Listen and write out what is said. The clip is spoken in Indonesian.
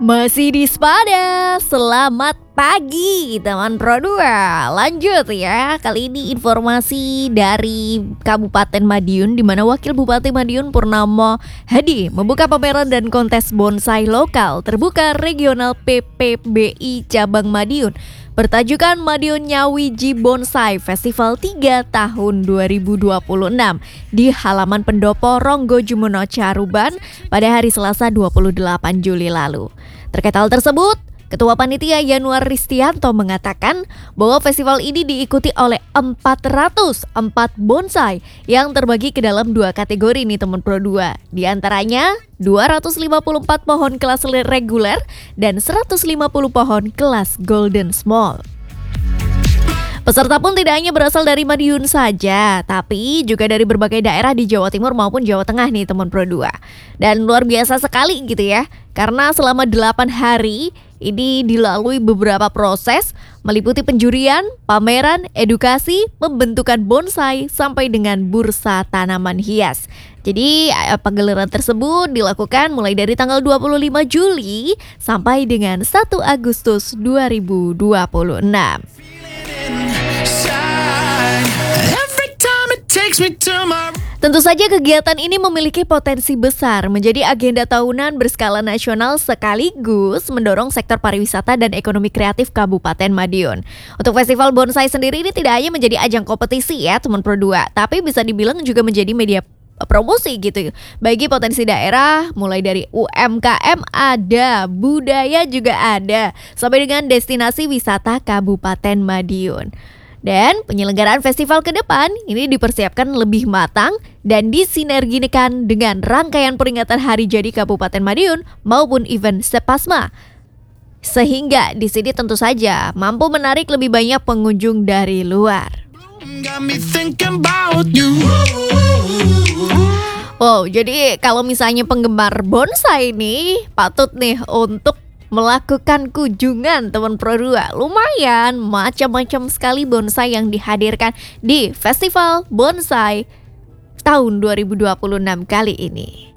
Masih di Spada, selamat pagi teman Pro 2. Lanjut ya, kali ini informasi dari Kabupaten Madiun, di mana Wakil Bupati Madiun Purnamo Hadi membuka pameran dan kontes bonsai lokal terbuka regional PPBI Cabang Madiun bertajukan Madiun Nyawiji Bonsai Festival 3 tahun 2026 di halaman Pendopo Ronggo Jumuno Caruban pada hari Selasa 28 Juli lalu. Terkait hal tersebut, Ketua Panitia Yanuar Ristianto mengatakan bahwa festival ini diikuti oleh 404 bonsai yang terbagi ke dalam dua kategori nih teman Pro 2. Di antaranya 254 pohon kelas reguler dan 150 pohon kelas Golden Small. Peserta pun tidak hanya berasal dari Madiun saja, tapi juga dari berbagai daerah di Jawa Timur maupun Jawa Tengah nih teman Pro 2. Dan luar biasa sekali gitu ya, karena selama 8 hari ini dilalui beberapa proses meliputi penjurian, pameran, edukasi, pembentukan bonsai, sampai dengan bursa tanaman hias. Jadi pagelaran tersebut dilakukan mulai dari tanggal 25 Juli sampai dengan 1 Agustus 2026. Tentu saja kegiatan ini memiliki potensi besar menjadi agenda tahunan berskala nasional sekaligus mendorong sektor pariwisata dan ekonomi kreatif Kabupaten Madiun. Untuk festival bonsai sendiri ini tidak hanya menjadi ajang kompetisi ya teman Pro 2, tapi bisa dibilang juga menjadi media promosi gitu bagi potensi daerah, mulai dari UMKM ada, budaya juga ada, sampai dengan destinasi wisata Kabupaten Madiun. Dan penyelenggaraan festival ke depan ini dipersiapkan lebih matang dan disinergikan dengan rangkaian peringatan Hari Jadi Kabupaten Madiun maupun event Sepasma. Sehingga di sini tentu saja mampu menarik lebih banyak pengunjung dari luar. Oh, jadi kalau misalnya penggemar bonsai nih patut nih untuk melakukan kunjungan teman Pro 2. Lumayan macam-macam sekali bonsai yang dihadirkan di Festival Bonsai tahun 2026 kali ini.